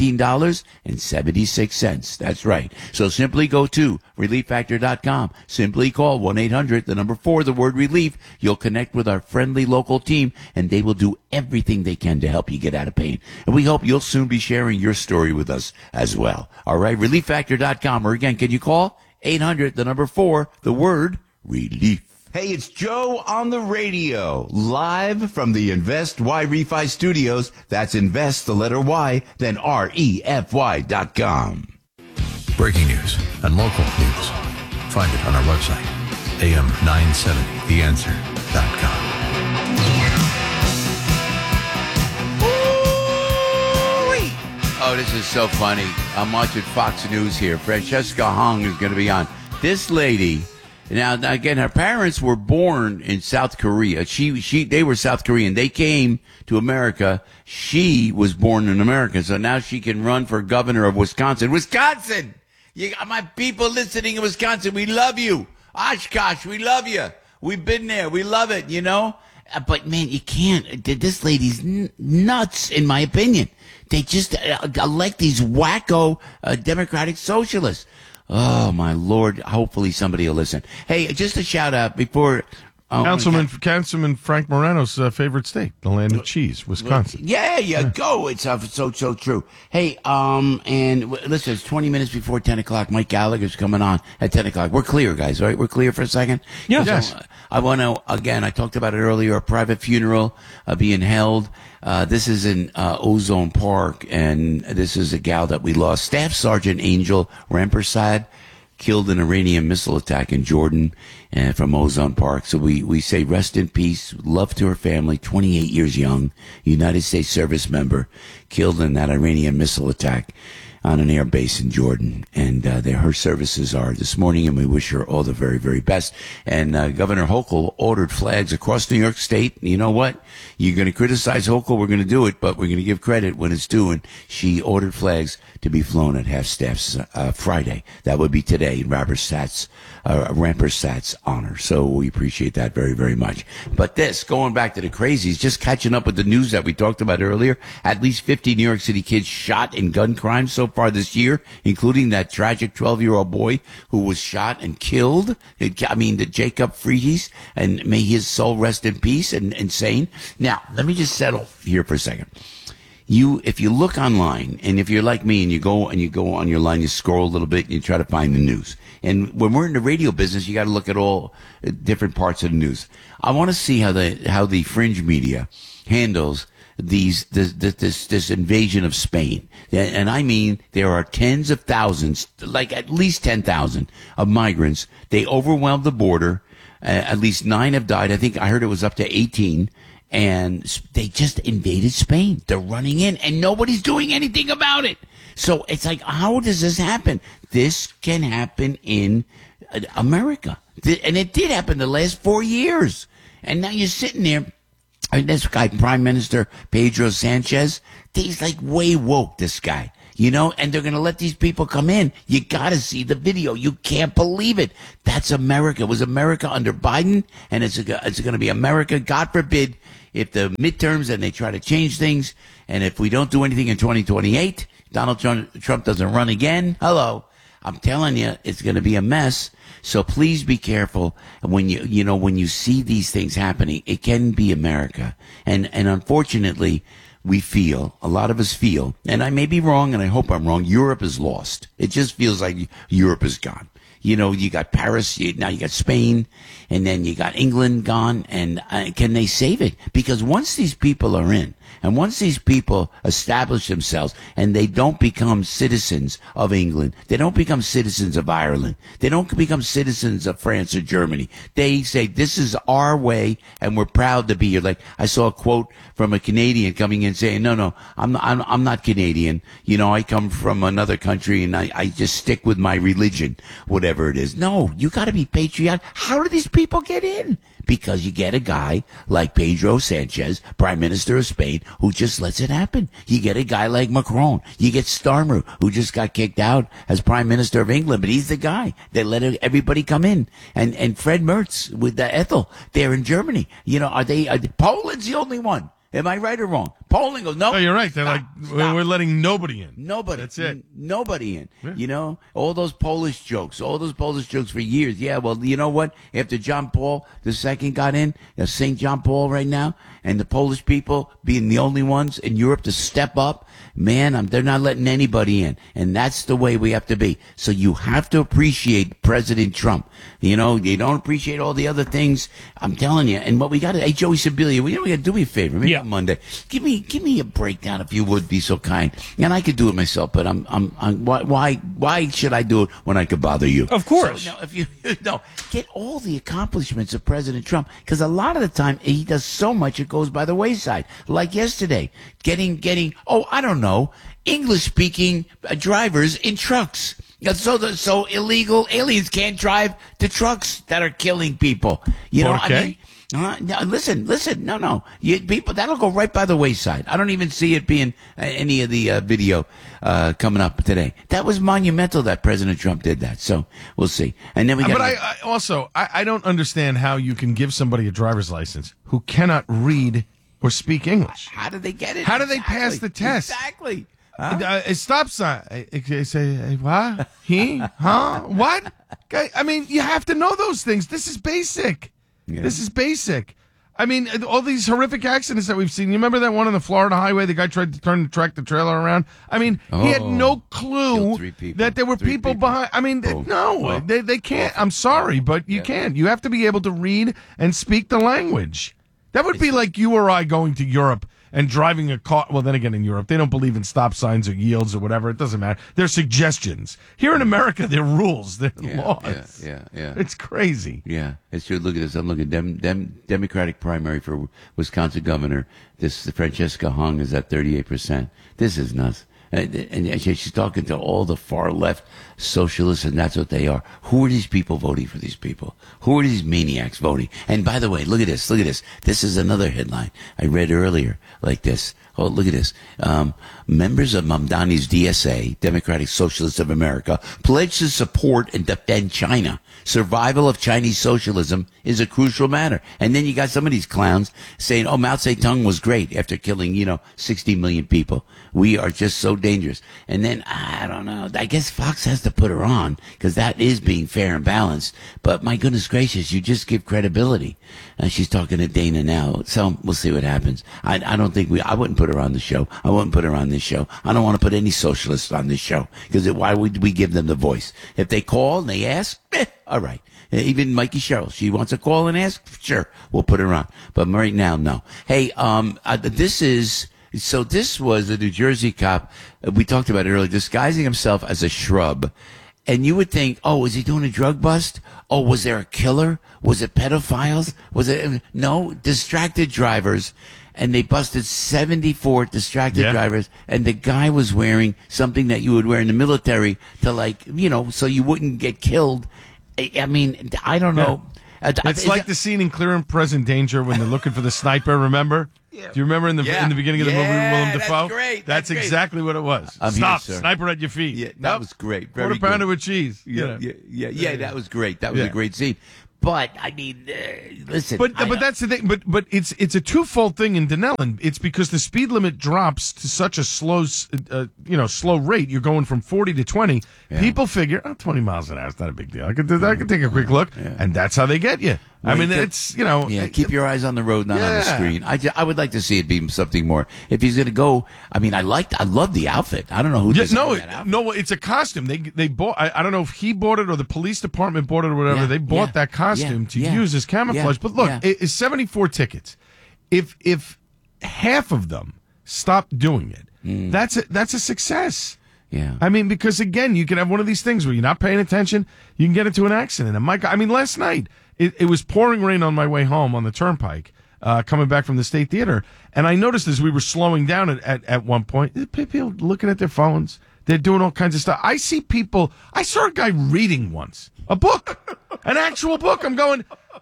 $17.76. That's right. So simply go to ReliefFactor.com. Simply call 1-800, the number 4, the word relief. You'll connect with our friendly local team, and they will do everything they can to help you get out of pain. And we hope you'll soon be sharing your story with us as well. All right, ReliefFactor.com. Or again, can you call 800, the number 4, the word relief. Hey, it's Joe on the radio, live from the Invest Y Refi Studios. That's invest, the letter Y, then REFY.com. Breaking news and local news. Find it on our website, am970theanswer.com. Oh, this is so funny. I'm watching Fox News here. Francesca Hong is going to be on. This lady... Now, again, her parents were born in South Korea. They were South Korean. They came to America. She was born in America. So now she can run for governor of Wisconsin. Wisconsin! You got my people listening in Wisconsin. We love you. Oshkosh, we love you. We've been there. We love it, But, man, you can't. This lady's nuts, in my opinion. They just elect these wacko Democratic socialists. Oh, my Lord. Hopefully somebody will listen. Hey, just a shout out before... Councilman Frank Moreno's favorite state, the land of cheese, Wisconsin. Yeah, go. It's so true. Hey, and listen, it's 20 minutes before 10 o'clock. Mike Gallagher's coming on at 10 o'clock. We're clear, guys, right? We're clear for a second? Yes. I want to, again, I talked about it earlier, a private funeral being held. This is in Ozone Park, and this is a gal that we lost. Staff Sergeant Angel Rampersad, killed in an Iranian missile attack in Jordan from Ozone Park. So we say rest in peace, love to her family, 28 years young, United States service member, killed in that Iranian missile attack on an air base in Jordan. And her services are this morning, and we wish her all the very, very best. And Governor Hochul ordered flags across New York State. You know what? You're going to criticize Hochul, we're going to do it, but we're going to give credit when it's due. And she ordered flags to be flown at half-staff's Friday. That would be today in Rampersat's honor. So we appreciate that very, very much. But this, going back to the crazies, just catching up with the news that we talked about earlier, at least 50 New York City kids shot in gun crimes so far this year, including that tragic 12-year-old boy who was shot and killed. The Jacob Freitas, and may his soul rest in peace and insane. Now, let me just settle here for a second. If you look online, and if you're like me and you go on your line, you scroll a little bit and you try to find the news. And when we're in the radio business, you got to look at all different parts of the news. I want to see how the fringe media handles this invasion of Spain. And I mean, there are tens of thousands, like at least 10,000 of migrants. They overwhelmed the border. At least 9 have died. I think I heard it was up to 18. And they just invaded Spain. They're running in, and nobody's doing anything about it. So it's like, how does this happen? This can happen in America. And it did happen the last 4 years. And now you're sitting there, and this guy, Prime Minister Pedro Sanchez, he's like way woke, this guy. You know, and they're going to let these people come in. You got to see the video. You can't believe it. That's America. It was America under Biden, and it's going to be America, God forbid, if the midterms and they try to change things, and if we don't do anything in 2028, Donald Trump doesn't run again. Hello. I'm telling you, it's going to be a mess. So please be careful when when you see these things happening. It can be America. And unfortunately, a lot of us feel, and I may be wrong, and I hope I'm wrong, Europe is lost. It just feels like Europe is gone. You know, you got Paris, now you got Spain, and then you got England gone, and can they save it? Because once these people are in, and once these people establish themselves, and they don't become citizens of England, they don't become citizens of Ireland, they don't become citizens of France or Germany, they say, this is our way, and we're proud to be here. Like, I saw a quote from a Canadian coming in saying, no, I'm not Canadian. You know, I come from another country, and I just stick with my religion, whatever it is. No, you got to be patriotic. How do these people get in? Because you get a guy like Pedro Sanchez, Prime Minister of Spain, who just lets it happen. You get a guy like Macron. You get Starmer, who just got kicked out as Prime Minister of England, but he's the guy. They let everybody come in. And Fred Merz with Ethel, they're in Germany. You know, Poland's the only one. Am I right or wrong? Poland goes, no. Oh, you're right. They're we're letting nobody in. Nobody. That's it. Nobody in. Yeah. You know, all those Polish jokes for years. Yeah, well, you know what? After John Paul II got in, St. John Paul right now, and the Polish people being the only ones in Europe to step up, man, they're not letting anybody in. And that's the way we have to be. So you have to appreciate President Trump. You know, you don't appreciate all the other things. I'm telling you. And what we got to, hey, Joey Sibilia, we got to do me a favor. Maybe on Monday. Give me a breakdown if you would be so kind. And I could do it myself, but why should I do it when I could bother you? Of course. So, if you get all the accomplishments of President Trump, because a lot of the time he does so much it goes by the wayside. Like yesterday, getting I don't know, English-speaking drivers in trucks. So illegal aliens can't drive the trucks that are killing people. You know, okay. I mean, no, listen. No. People, that'll go right by the wayside. I don't even see it being any of the video coming up today. That was monumental that President Trump did that. So we'll see. And then we got. But I don't understand how you can give somebody a driver's license who cannot read or speak English. How do they get it? How do they pass the test? Exactly. A stop sign. Say what? He? Huh? What? I mean, you have to know those things. This is basic. Yeah. This is basic. I mean, all these horrific accidents that we've seen. You remember that one on the Florida highway? The guy tried to turn the tractor trailer around. I mean, he had no clue that there were people behind. I mean, no, they can't. I'm sorry, but you can't. You have to be able to read and speak the language. That would be like you or I going to Europe and driving a car. Well, then again, in Europe, they don't believe in stop signs or yields or whatever. It doesn't matter. They're suggestions. Here in America, they're rules. They're laws. Yeah. It's crazy. Yeah, it's true. Look at this. I'm looking at Democratic primary for Wisconsin governor. This Francesca Hung is at 38%. This is nuts. And she's talking to all the far left socialists, and that's what they are. Who are these people voting for these people? Who are these maniacs voting? And by the way, look at this. This is another headline I read earlier like this. Oh, look at this. Members of Mamdani's DSA, Democratic Socialists of America, pledge to support and defend China. Survival of Chinese socialism is a crucial matter. And then you got some of these clowns saying, oh, Mao Zedong was great after killing, 60 million people. We are just so dangerous. And then, I don't know, I guess Fox has to put her on because that is being fair and balanced. But my goodness gracious, you just give credibility. She's talking to Dana now. So we'll see what happens. I don't think I wouldn't put her on the show. I wouldn't put her on this show. I don't want to put any socialists on this show because why would we give them the voice? If they call and they ask, all right. Even Mikey Sherrill, she wants to call and ask, sure, we'll put her on. But right now, no. Hey, this was a New Jersey cop. We talked about it earlier, disguising himself as a shrub And you would think, oh, was he doing a drug bust? Oh, was there a killer? Was it pedophiles? Was it no distracted drivers? And they busted 74 distracted drivers. And the guy was wearing something that you would wear in the military to so you wouldn't get killed. I mean, I don't know. It's like the scene in Clear and Present Danger when they're looking for the sniper. Remember? Yeah. Do you remember in the beginning of the movie with Willem Dafoe? Great. That's exactly what it was. Stop, sniper at your feet. Yeah, that was great. Quarter pounder with cheese. Yeah, that was great. That was a great scene. But I mean, listen. But that's the thing. But it's a twofold thing in Denellen. It's because the speed limit drops to such a slow rate. You're going from 40 to 20. Yeah. People figure 20 miles an hour is not a big deal. I could take a quick look, and that's how they get you. Well, I mean, it's keep your eyes on the road, not on the screen. I would like to see it be something more. If he's going to go, I mean, I love the outfit. I don't know who designed that outfit. No, it's a costume. They bought. I don't know if he bought it or the police department bought it or whatever. They bought that costume to use as camouflage. But look, it's 74 tickets. If half of them stop doing it, that's a success. Yeah. I mean, because again, you can have one of these things where you're not paying attention, you can get into an accident. And last night it was pouring rain on my way home on the turnpike, coming back from the State Theater, and I noticed as we were slowing down at one point, people looking at their phones, they're doing all kinds of stuff. I saw a guy reading once a book, an actual book. I'm going,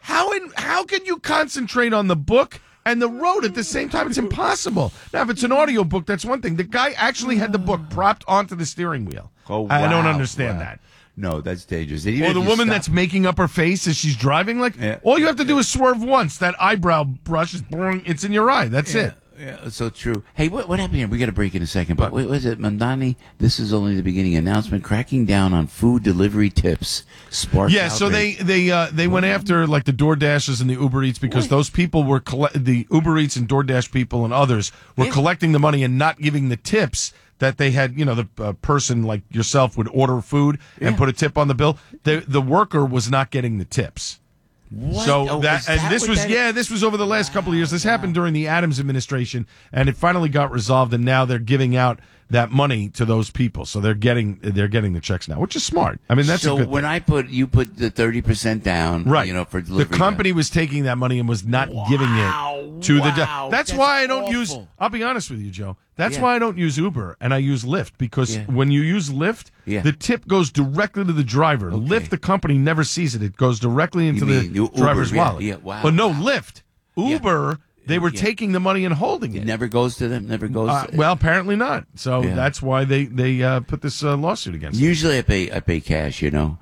how can you concentrate on the book and the road at the same time? It's impossible. Now, if it's an audio book, that's one thing. The guy actually had the book propped onto the steering wheel. Oh, wow. I don't understand that. No, that's dangerous. Or the woman that's making up her face as she's driving, all you have to do is swerve once. That eyebrow brush, it's in your eye. That's it. Yeah, so true. Hey, what happened here? We got to break in a second. But was it Mandani? This is only the beginning. Announcement cracking down on food delivery tips. Sparks outrage. So they went after like the DoorDashers and the Uber Eats because those people were the Uber Eats and DoorDash people and others were collecting the money and not giving the tips that they had. The person like yourself would order food and put a tip on the bill. The worker was not getting the tips. What? So this was over the last couple of years. This happened during the Adams administration, and it finally got resolved. And now they're giving out that money to those people, so they're getting the checks now, which is smart. I mean, that's a good thing. You put the 30% down, right? For delivery. The company was taking that money and was not giving it to the. That's why I don't use. I'll be honest with you, Joe. That's why I don't use Uber and I use Lyft because when you use Lyft, the tip goes directly to the driver. Okay. Lyft, the company never sees it; it goes directly into the driver's wallet. Yeah, wow. But no, Lyft, Uber. They were taking the money and holding it. It never goes to them. Never goes. Well, apparently not. So that's why they put this lawsuit against them. Usually, I pay cash, and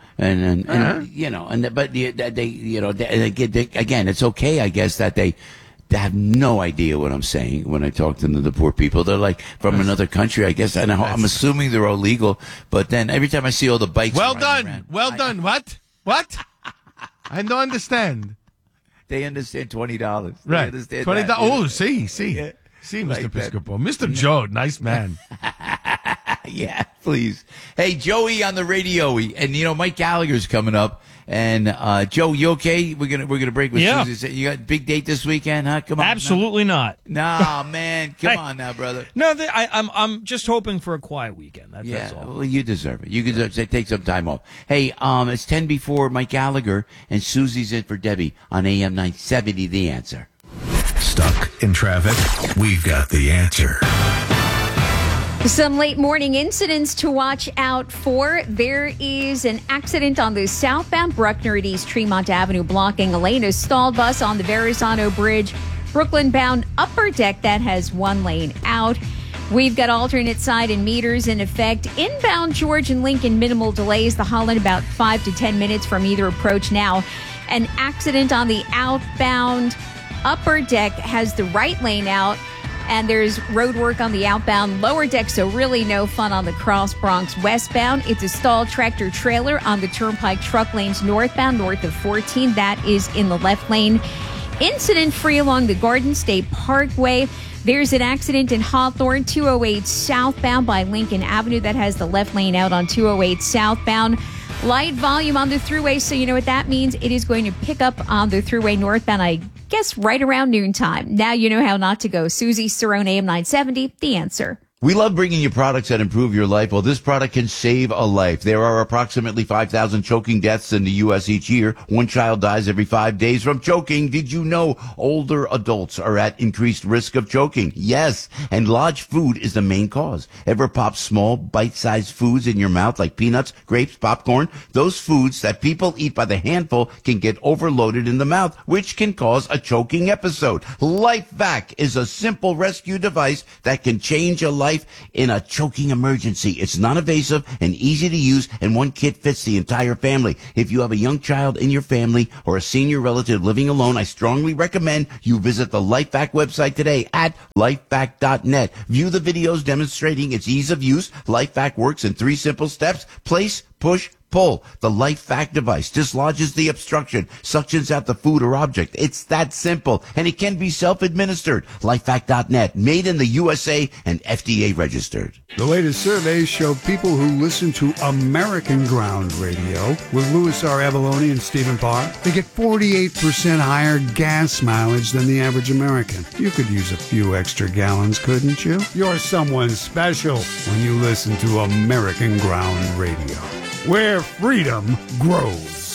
again, it's okay, I guess, that they have no idea what I'm saying when I talk to the poor people. They're like from another country, I guess. I'm assuming they're all legal, but then every time I see all the bikes, well done. What? I don't understand. They understand $20. Right. $20. Oh, see, Mr. Piscopo. Mr. Joe, nice man. Yeah, please. Hey, Joey on the radio, and Mike Gallagher's coming up. And Joe, you okay? We're gonna break with Susie. You got a big date this weekend, huh? Come on. Absolutely not. Nah, man. Come on now, brother. No, I'm just hoping for a quiet weekend. That's all. Well, you deserve it. You deserve to take some time off. Hey, it's 10 before Mike Gallagher, and Susie's in for Debbie on AM 970. The Answer. Stuck in traffic? We've got the answer. Some late morning incidents to watch out for. There is an accident on the southbound Bruckner at East Tremont Avenue blocking a lane. A stalled bus on the Verrazano Bridge, Brooklyn-bound upper deck that has one lane out. We've got alternate side and meters in effect. Inbound George and Lincoln, minimal delays. The Holland about 5 to 10 minutes from either approach now. An accident on the outbound upper deck has the right lane out. And there's road work on the outbound lower deck, so really no fun on the Cross Bronx westbound. It's a stalled tractor trailer on the Turnpike truck lanes northbound, north of 14. That is in the left lane. Incident free along the Garden State Parkway. There's an accident in Hawthorne, 208 southbound by Lincoln Avenue. That has the left lane out on 208 southbound. Light volume on the thruway, so you know what that means. It is going to pick up on the thruway northbound, I guess, right around noontime. Now you know how not to go. Susie Cerrone, AM 970, The Answer. We love bringing you products that improve your life. Well, this product can save a life. There are approximately 5,000 choking deaths in the U.S. each year. One child dies every 5 days from choking. Did you know older adults are at increased risk of choking? Yes, and large food is the main cause. Ever pop small, bite-sized foods in your mouth like peanuts, grapes, popcorn? Those foods that people eat by the handful can get overloaded in the mouth, which can cause a choking episode. LifeVac is a simple rescue device that can change a life in a choking emergency. It's non-invasive and easy to use, and one kit fits the entire family. If you have a young child in your family or a senior relative living alone, I strongly recommend you visit the LifeVac website today at lifevac.net. View the videos demonstrating its ease of use. LifeVac works in 3 simple steps: place, push, pull. The LifeVac device dislodges the obstruction, suctions out the food or object. It's that simple, and it can be self-administered. LifeVac.net, made in the USA and FDA registered. The latest surveys show people who listen to American Ground Radio with Louis R. Avalone and Stephen Parr, they get 48% higher gas mileage than the average American. You could use a few extra gallons, couldn't you? You're someone special when you listen to American Ground Radio, where freedom grows.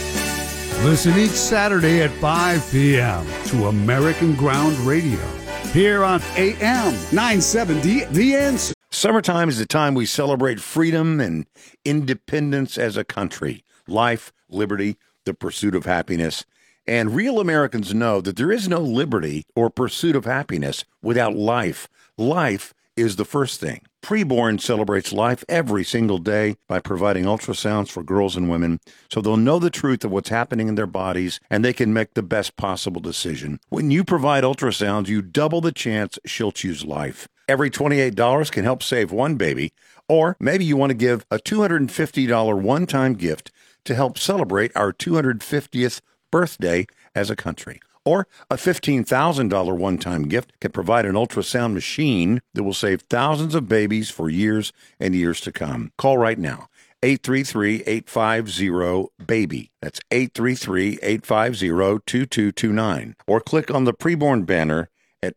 Listen each Saturday at 5 p.m. to American Ground Radio, here on AM 970 The Answer. Summertime is the time we celebrate freedom and independence as a country, life, liberty, the pursuit of happiness. And real Americans know that there is no liberty or pursuit of happiness without life. Life is the first thing. Preborn celebrates life every single day by providing ultrasounds for girls and women so they'll know the truth of what's happening in their bodies and they can make the best possible decision. When you provide ultrasounds, you double the chance she'll choose life. Every $28 can help save one baby, or maybe you want to give a $250 one-time gift to help celebrate our 250th birthday as a country. Or a $15,000 one-time gift can provide an ultrasound machine that will save thousands of babies for years and years to come. Call right now, 833-850-BABY. That's 833-850-2229. Or click on the preborn banner at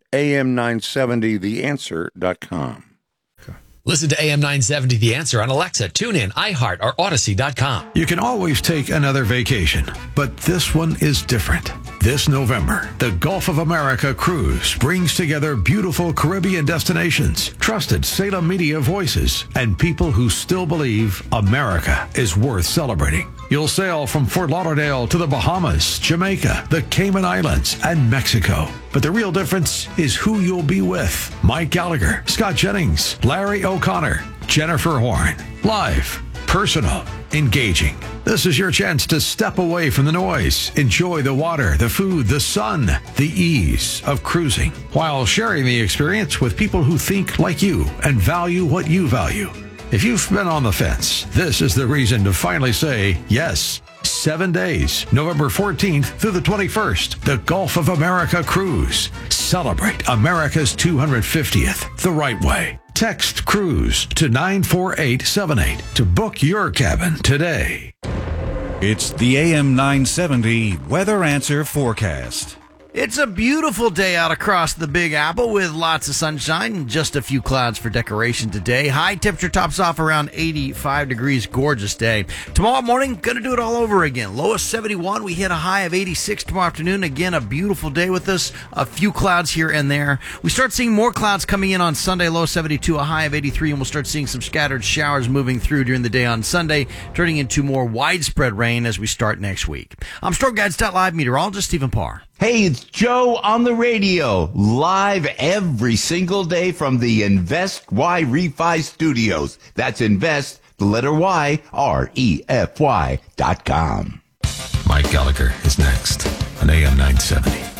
am970theanswer.com. Listen to AM 970 The Answer on Alexa, TuneIn, iHeart, or Odyssey.com. You can always take another vacation, but this one is different. This November, the Gulf of America Cruise brings together beautiful Caribbean destinations, trusted Salem media voices, and people who still believe America is worth celebrating. You'll sail from Fort Lauderdale to the Bahamas, Jamaica, the Cayman Islands, and Mexico. But the real difference is who you'll be with. Mike Gallagher, Scott Jennings, Larry O'Connor, Jennifer Horn. Live, personal, engaging. This is your chance to step away from the noise, enjoy the water, the food, the sun, the ease of cruising, while sharing the experience with people who think like you and value what you value. If you've been on the fence, this is the reason to finally say yes. 7 days, November 14th through the 21st, the Gulf of America Cruise. Celebrate America's 250th the right way. Text CRUISE to 94878 to book your cabin today. It's the AM 970 Weather Answer Forecast. It's a beautiful day out across the Big Apple with lots of sunshine and just a few clouds for decoration today. High temperature tops off around 85 degrees. Gorgeous day. Tomorrow morning, going to do it all over again. Lowest 71. We hit a high of 86 tomorrow afternoon. Again, a beautiful day with us. A few clouds here and there. We start seeing more clouds coming in on Sunday. Low 72, a high of 83, and we'll start seeing some scattered showers moving through during the day on Sunday, turning into more widespread rain as we start next week. I'm StormGuides.live meteorologist Stephen Parr. Hey, it's Joe on the radio, live every single day from the Invest Y Refi Studios. That's Invest, the letter Y, REFY.com. Mike Gallagher is next on AM 970.